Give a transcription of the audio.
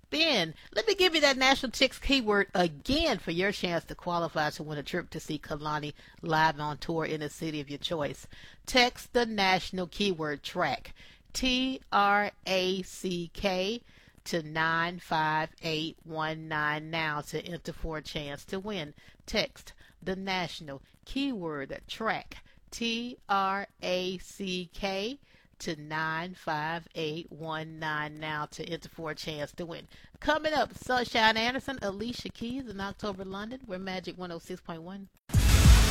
spin. Let me give you that national text keyword again for your chance to qualify to win a trip to see Kalani live on tour in the city of your choice. Text the national keyword track, TRACK, to 95819 now to enter for a chance to win. Text the national keyword track, TRACK, to 95819 now to enter for a chance to win. Coming up, Sunshine Anderson, Alicia Keys in October, London. We're Magic 106.1.